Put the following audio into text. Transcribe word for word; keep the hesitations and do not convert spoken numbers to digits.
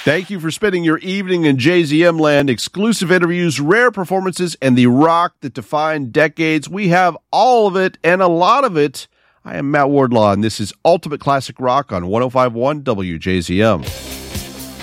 Thank you for spending your evening in J Z M land. Exclusive interviews, rare performances, and the rock that defined decades. We have all of it and a lot of it. I am Matt Wardlaw, and this is Ultimate Classic Rock on one oh five point one W J Z M.